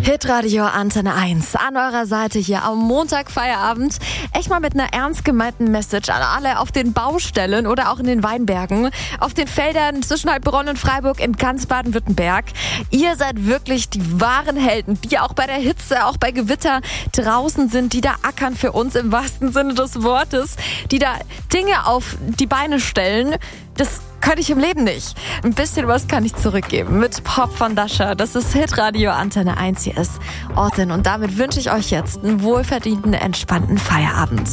Hitradio Antenne 1 an eurer Seite hier am Montag Feierabend. Echt mal mit einer ernst gemeinten Message an alle auf den Baustellen oder auch in den Weinbergen, auf den Feldern zwischen Heilbronn und Freiburg in ganz Baden-Württemberg. Ihr seid wirklich die wahren Helden, die auch bei der Hitze, auch bei Gewitter draußen sind, die da ackern für uns im wahrsten Sinne des Wortes, die da Dinge auf die Beine stellen. Das könnte ich im Leben nicht. Ein bisschen was kann ich zurückgeben mit Pop von Dasha. Das ist Hitradio Antenne 1. Hier ist Orten. Und damit wünsche ich euch jetzt einen wohlverdienten, entspannten Feierabend.